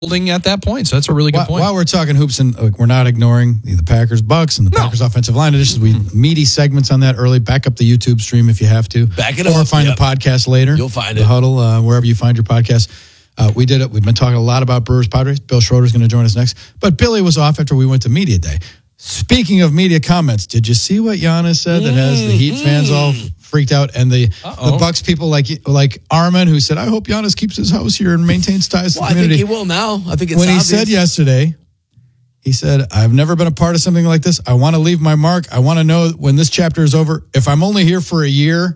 at that point. So that's a really good point. While we're talking hoops, and we're not ignoring the Packers Bucks and the Packers offensive line editions, we meaty segments on that early. Back up the YouTube stream if you have to. Back it up. Or find the podcast later. You'll find the Huddle, wherever you find your podcast. We did it. We've been talking a lot about Brewers Padres. Bill Schroeder's going to join us next. But Billy was off after we went to Media Day. Speaking of media comments, did you see what Giannis said that has the Heat fans all freaked out? And the Bucks people like Armin, who said, I hope Giannis keeps his house here and maintains ties to the community. I think he will now. I think it's when obvious. He said yesterday, he said, I've never been a part of something like this. I want to leave my mark. I want to know when this chapter is over, if I'm only here for a year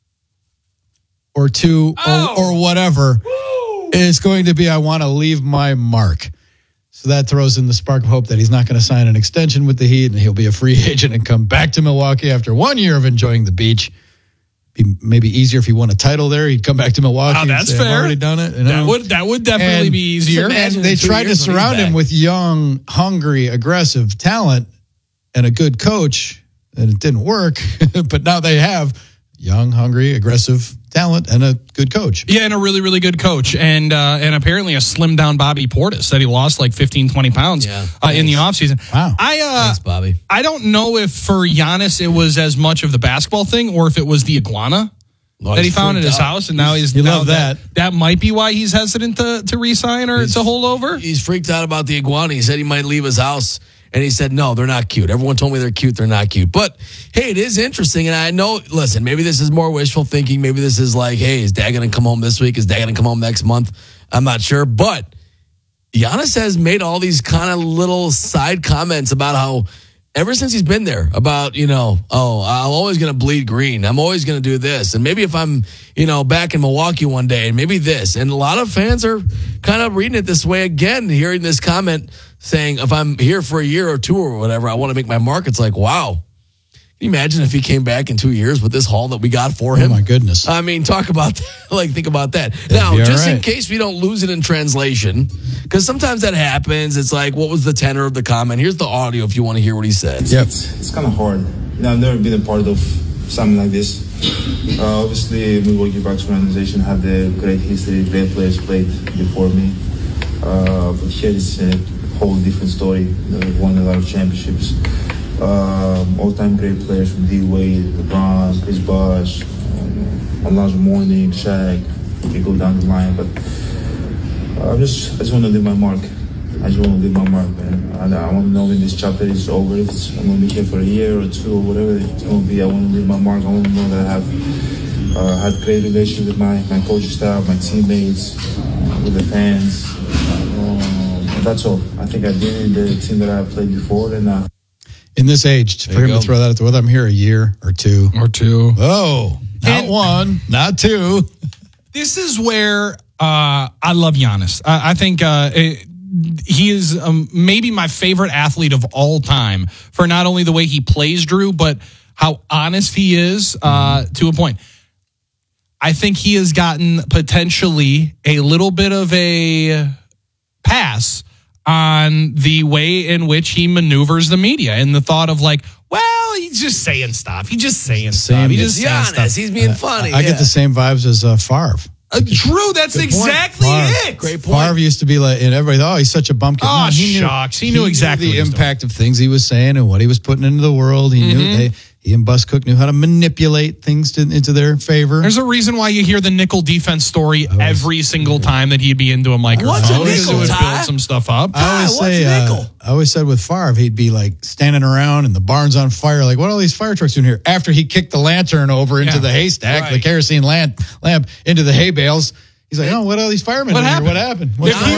or two or whatever, it's going to be, I want to leave my mark. So that throws in the spark of hope that he's not going to sign an extension with the Heat and he'll be a free agent and come back to Milwaukee after 1 year of enjoying the beach. Be maybe easier if he won a title there. He'd come back to Milwaukee. Oh, that's and say, fair. I've already done it. You know? That would definitely be easier. And they tried to surround him with young, hungry, aggressive talent and a good coach, and it didn't work. But now they have young, hungry, aggressive talent and a good coach. Yeah, and a really, really good coach. And apparently a slimmed down Bobby Portis that he lost like 15, 20 pounds in the offseason. Wow. Thanks, Bobby. I don't know if for Giannis it was as much of the basketball thing or if it was the iguana that he found in his house. And now he's... You love that. That might be why he's hesitant to re-sign or to hold over. He's freaked out about the iguana. He said he might leave his house. And he said, no, they're not cute. Everyone told me they're cute. They're not cute. But, hey, it is interesting. And I know, listen, maybe this is more wishful thinking. Maybe this is like, hey, is Dad going to come home this week? Is Dad going to come home next month? I'm not sure. But Giannis has made all these kind of little side comments about how ever since he's been there about, I'm always going to bleed green. I'm always going to do this. And maybe if I'm, back in Milwaukee one day, maybe this. And a lot of fans are kind of reading it this way again, hearing this comment saying, if I'm here for a year or two or whatever, I want to make my mark. It's like, wow. Can you imagine if he came back in 2 years with this haul that we got for him? Oh, my goodness. I mean, talk about that. Think about that. Now, just in case we don't lose it in translation, because sometimes that happens. It's like, what was the tenor of the comment? Here's the audio if you want to hear what he said. Yep. It's kind of hard. I've never been a part of something like this. Obviously, Milwaukee Bucks organization have the great history, great players played before me. But here it's a whole different story. Won a lot of championships. All-time great players from D-Wade, LeBron, Chris Bosh, Alonzo Mourning, Shaq. You can go down the line, but I just want to leave my mark. Man. I want to know when this chapter is over. If I'm going to be here for a year or two or whatever it's going to be, I want to leave my mark. I want to know that I have had great relations with my coaching staff, my teammates, with the fans. That's all. I think I did in the team that I played before, and in this age, for him to throw that out there, whether I'm here a year or two. Oh, not one, not two. This is where I love Giannis. I think he is maybe my favorite athlete of all time for not only the way he plays, Drew, but how honest he is to a point. I think he has gotten potentially a little bit of a pass on the way in which he maneuvers the media and the thought of like, well, he's just saying stuff. He's just saying stuff. He's just saying stuff. He's being funny. I get the same vibes as Favre. True, that's exactly it. Great point. Favre used to be like, and everybody, he's such a bumpkin. Oh, No, shucks. He knew exactly the impact of things he was saying and what he was putting into the world. He knew he and Bus Cook knew how to manipulate things into their favor. There's a reason why you hear the nickel defense story every single time that he'd be into a microphone. What's a nickel, Because it would Ty? build some stuff up. I always said with Favre, he'd be like standing around and the barn's on fire. Like, what are all these fire trucks doing here? After he kicked the lantern over into the haystack, the kerosene lamp into the hay bales. He's like, what are all these firemen doing here? What happened?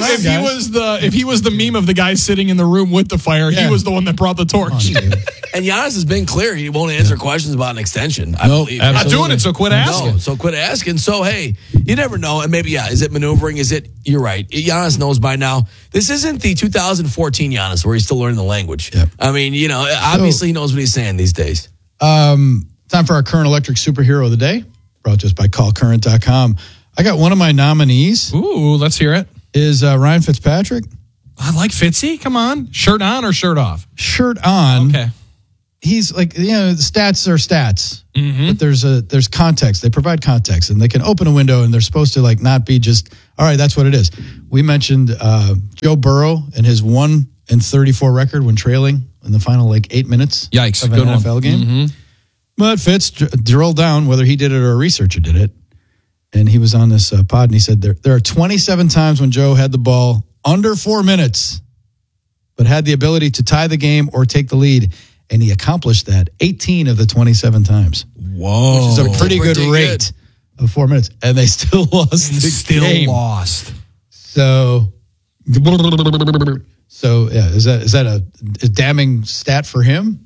If he was the meme of the guy sitting in the room with the fire, he was the one that brought the torch. And Giannis has been clear. He won't answer questions about an extension. I believe. Not doing it, so quit asking. No, so quit asking. So, hey, you never know. And maybe, is it maneuvering? You're right. Giannis knows by now. This isn't the 2014 Giannis where he's still learning the language. Yep. I mean, obviously he knows what he's saying these days. Time for our current electric superhero of the day, brought to us by callcurrent.com. I got one of my nominees. Ooh, let's hear it. Is Ryan Fitzpatrick. I like Fitzy. Come on. Shirt on or shirt off? Shirt on. Okay. He's like, stats are stats, but there's context. They provide context, and they can open a window, and they're supposed to like not be just All right, that's what it is. We mentioned Joe Burrow and his 1-34 record when trailing in the final 8 minutes Yikes, of an good one. NFL game. Mm-hmm. But Fitz drilled down whether he did it or a researcher did it. And he was on this pod and he said there are 27 times when Joe had the ball under 4 minutes, but had the ability to tie the game or take the lead. And he accomplished that 18 of the 27 times. Whoa. Which is a pretty good rate of 4 minutes. And they still lost the game. Lost. So yeah, is that a damning stat for him?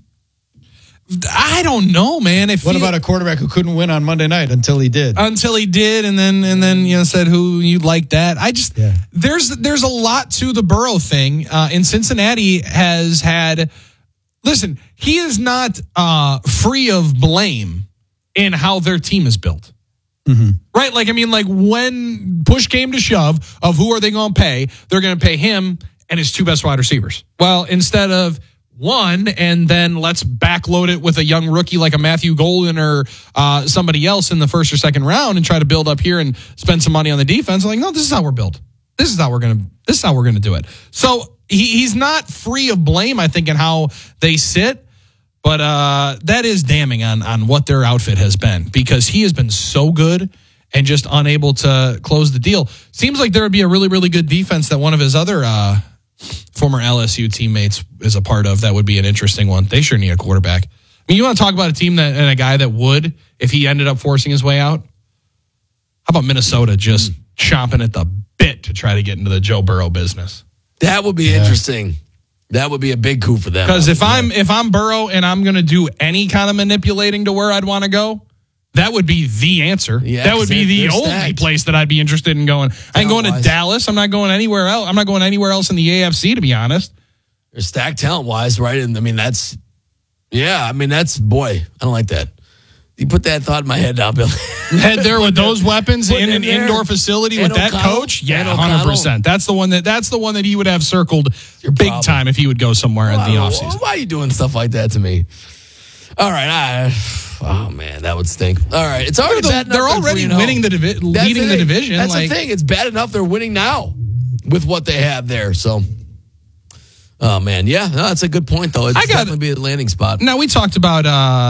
I don't know, man. What about a quarterback who couldn't win on Monday night until he did? Until he did, and then said who you'd like that. There's a lot to the Burrow thing. In Cincinnati has had. Listen, he is not free of blame in how their team is built. Mm-hmm. Right? When push came to shove of who are they going to pay, they're going to pay him and his two best wide receivers. Well, instead of one, and then let's backload it with a young rookie like a Matthew Golden or somebody else in the first or second round and try to build up here and spend some money on the defense. No, this is how we're built. This is how we're gonna do it. So he's not free of blame, I think, in how they sit. But that is damning on what their outfit has been, because he has been so good and just unable to close the deal. Seems like there would be a really, really good defense that one of his other former LSU teammates is a part of. That would be an interesting one. They sure need a quarterback. I mean, you want to talk about a team and a guy that would, if he ended up forcing his way out? How about Minnesota just chomping at the bit to try to get into the Joe Burrow business? That would be interesting. That would be a big coup for them. Because if I'm Burrow and I'm going to do any kind of manipulating to where I'd want to go, that would be the answer. Yeah, that would be the only place that I'd be interested in going. I ain't going to Dallas. I'm not going anywhere else. I'm not going anywhere else in the AFC, to be honest. They're stacked talent-wise, right? And that's boy, I don't like that. You put that thought in my head now, Bill. Head there with those weapons in an indoor facility with that coach? Yeah, 100%. That's the one that he would have circled big time if he would go somewhere in the offseason. Why are you doing stuff like that to me? All right, oh man, that would stink. All right, it's already bad enough. They're already winning leading the division. That's the thing. It's bad enough they're winning now with what they have there. So, oh man, yeah, no, that's a good point though. It's definitely be a landing spot. Now we talked about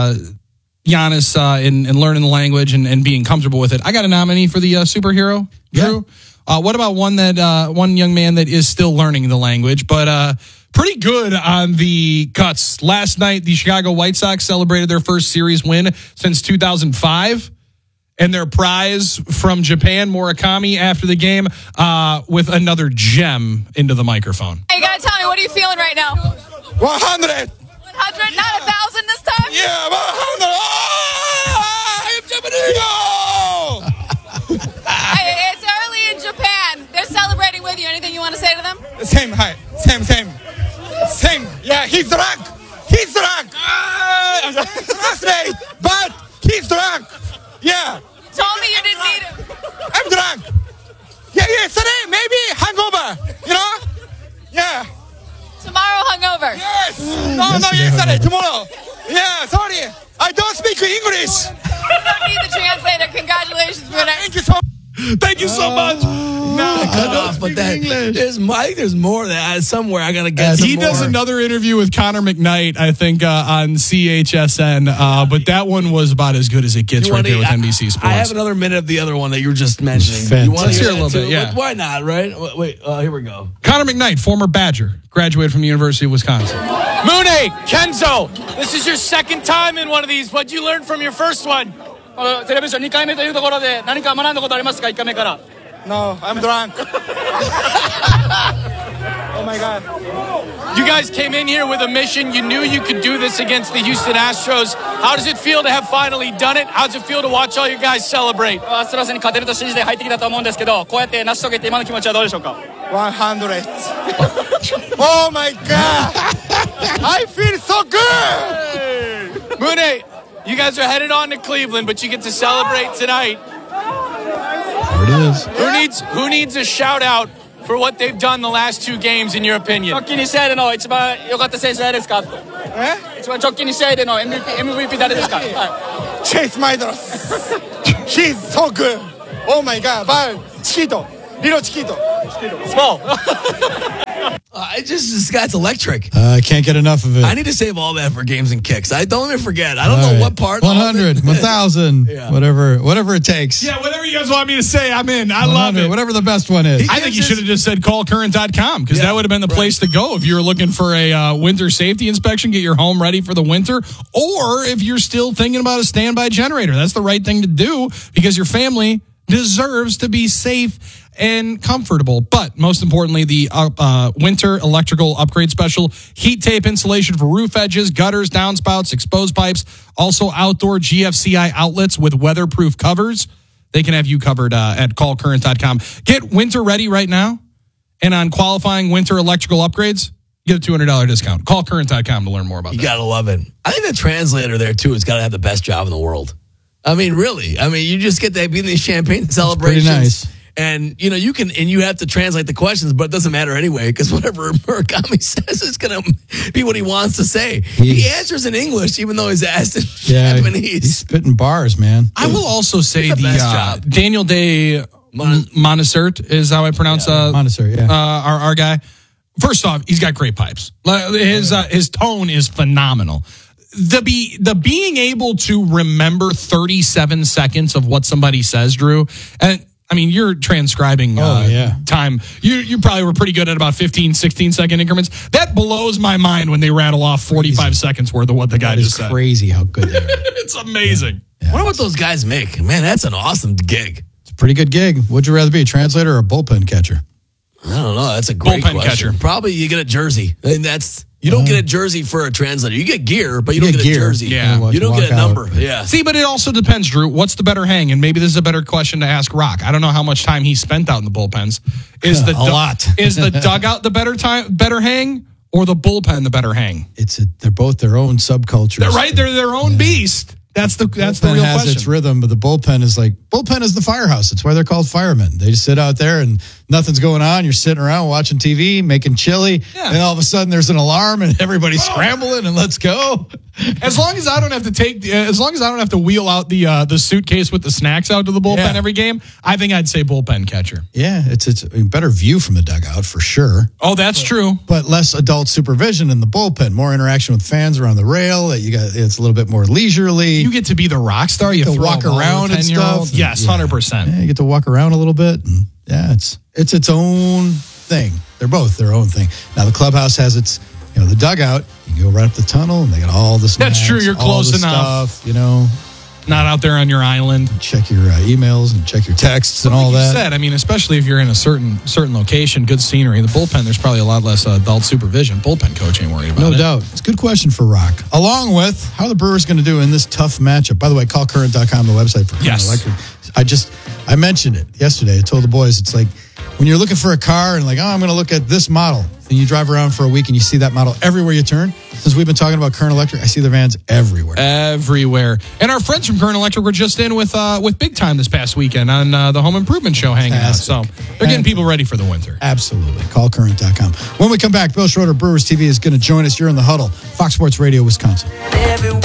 Giannis in learning the language and being comfortable with it. I got a nominee for the superhero, Drew. Yeah. What about one young man that is still learning the language, but pretty good on the cuts. Last night, the Chicago White Sox celebrated their first series win since 2005. And their prize from Japan, Murakami, after the game with another gem into the microphone. Hey, you got to tell me, what are you feeling right now? 100. 100? Not 1,000 this time? Yeah, 100. Oh, I am Japanese. Hey, it's early in Japan. They're celebrating with you. Anything you want to say to them? Same. Yeah, he's drunk. I'm frustrated, but he's drunk. Yeah. Told me you didn't need him. I'm drunk. Yeah, yesterday, maybe hangover, Yeah. Tomorrow hungover. Yes. No, yesterday, tomorrow. Yeah, sorry. I don't speak English. You don't need the translator. Congratulations, Bruno. Thank you so much. But there's more that somewhere I gotta get. He does another interview with Connor McKnight, I think, on CHSN. But that one was about as good as it gets right there with NBC Sports. I have another minute of the other one that you were just mentioning. You want to hear a little bit? Yeah. Why not? Right? Wait. Here we go. Connor McKnight, former Badger, graduated from the University of Wisconsin. Mune, Kenzo, this is your second time in one of these. What'd you learn from your first one? テレビション2回目というところで何か学んだことありますか1回目から No, I'm drunk. Oh my God. You guys came in here with a mission. You knew you could do this against the Houston Astros. How does it feel to have finally done it? How does it feel to watch all you guys celebrate? アストロズに勝てると信じて入ってきたと思うんですけどこうやって成し遂げて今の気持ちはどうでしょうか 100. Oh my God. I feel so good. Mune, you guys are headed on to Cleveland, but you get to celebrate tonight. There it is. Who needs a shout out for what they've done the last two games, in your opinion? 直近2試合での一番良かった選手誰ですか一番直近2試合での MVP 誰ですか Chase Maidros. He's so good. Oh my God. But Chiquito. Little chiquito. Small. This guy's electric. I can't get enough of it. I need to save all that for games and kicks. I don't even forget. I don't know what part. 100, 1,000, Yeah. whatever it takes. Yeah, whatever you guys want me to say, I'm in. I love it. Whatever the best one is. I think you should have just said callcurrent.com because that would have been the place to go if you were looking for a winter safety inspection, get your home ready for the winter, or if you're still thinking about a standby generator. That's the right thing to do because your family deserves to be safe and comfortable. But most importantly, the winter electrical upgrade special, heat tape insulation for roof edges, gutters, downspouts, exposed pipes, also outdoor GFCI outlets with weatherproof covers. They can have you covered at callcurrent.com. Get winter ready right now. And on qualifying winter electrical upgrades, get a $200 discount. Callcurrent.com to learn more about that. You got to love it. I think the translator there, too, has got to have the best job in the world. I mean, really. I mean, you just get to be in these champagne celebrations. Pretty nice. And, you have to translate the questions, but it doesn't matter anyway, because whatever Murakami says is going to be what he wants to say. He answers in English, even though he's asked in Japanese. He's spitting bars, man. I will also say the best job. Daniel Day Montessert is how I pronounce Montessert, our guy. First off, he's got great pipes. His tone is phenomenal. The being able to remember 37 seconds of what somebody says, Drew, and I mean, you're transcribing time. You probably were pretty good at about 15, 16-second increments. That blows my mind when they rattle off 45 seconds worth of what the guy just said. It's crazy how good they are. It's amazing. I wonder what those guys make. Man, that's an awesome gig. It's a pretty good gig. Would you rather be a translator or a bullpen catcher? I don't know. That's a great Bullpen question. catcher. Probably you get a jersey. And you don't get a jersey for a translator. You get gear, but you don't get a jersey. Yeah. You don't get a number. Yeah. See, but it also depends, Drew. What's the better hang? And maybe this is a better question to ask Rock. I don't know how much time he spent out in the bullpens. Is the lot. Is the dugout the better hang, or the bullpen the better hang? They're both their own subcultures. Right, they're their own beast. That's the real has question. Its rhythm, but the bullpen is the firehouse. It's why they're called firemen. They just sit out there and nothing's going on. You're sitting around watching TV, making chili, and all of a sudden there's an alarm and everybody's scrambling and let's go. As long as I don't have to wheel out the suitcase with the snacks out to the bullpen every game, I think I'd say bullpen catcher. Yeah, it's a better view from the dugout for sure. Oh, that's true. But less adult supervision in the bullpen, more interaction with fans around the rail. It's a little bit more leisurely. You get to be the rock star. You to walk around and stuff. Yes, 100%. Yeah, you get to walk around a little bit. And it's its own thing. They're both their own thing. Now the clubhouse has its, the dugout. You can go right up the tunnel, and they got all the snacks. That's true. You're close enough. Stuff, Not out there on your island. Check your emails and check your texts and all that. You said, I mean, especially if you're in a certain location, good scenery. The bullpen, there's probably a lot less adult supervision. Bullpen coach ain't worried about it. No doubt. It's a good question for Rock. Along with how are the Brewers going to do in this tough matchup. By the way, callcurrent.com, the website for Current Electric. I mentioned it yesterday. I told the boys, it's like when you're looking for a car and I'm going to look at this model, and you drive around for a week and you see that model everywhere you turn. Since we've been talking about Current Electric, I see their vans everywhere. Everywhere. And our friends from Current Electric were just in with Big Time this past weekend on the Home Improvement Show hanging out. So they're getting people ready for the winter. Absolutely. Callcurrent.com. When we come back, Bill Schroeder, Brewers TV, is going to join us. You're in the huddle. Fox Sports Radio, Wisconsin.